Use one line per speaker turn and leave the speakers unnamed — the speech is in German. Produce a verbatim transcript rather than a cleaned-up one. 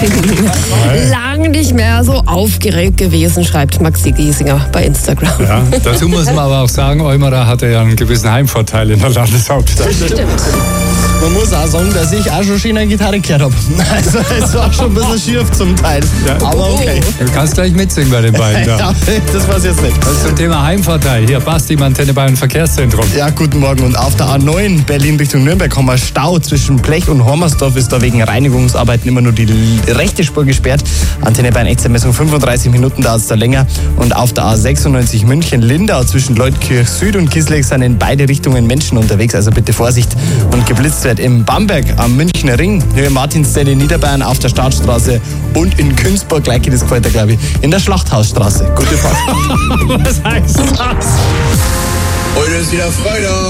Lang nicht mehr so aufgeregt gewesen, schreibt Maxi Giesinger bei Instagram.
Ja, dazu muss man aber auch sagen, Eumerer hatte ja einen gewissen Heimvorteil in der Landeshauptstadt.
Stimmt.
Man muss auch sagen, dass ich auch schon schön eine Gitarre gehört habe. Also es war schon ein bisschen schief zum Teil.
Ja.
Aber okay.
Du kannst gleich mitsingen bei den beiden da.
Ja, das war's jetzt nicht.
Das ist zum Thema Heimvorteil. Hier, Basti, Antenne Bayern Verkehrszentrum.
Ja, guten Morgen. Und auf der A neun Berlin Richtung Nürnberg haben wir Stau zwischen Blech und Hormersdorf. Ist da wegen Reinigungsarbeiten immer nur die rechte Spur gesperrt. Antenne Bayern Echtzeit-Messung fünfunddreißig Minuten, dauert es da länger. Und auf der A sechsundneunzig München-Lindau zwischen Leutkirch Süd und Kisleck sind in beide Richtungen Menschen unterwegs. Also bitte Vorsicht. Und geblitzt wird im Bamberg am Münchner Ring, Höhe Martinszelle in Niederbayern auf der Startstraße und in Günzburg, gleich geht es weiter, glaube ich, in der Schlachthausstraße. Gute Fahrt.
Was heißt das?
Heute ist wieder Freitag.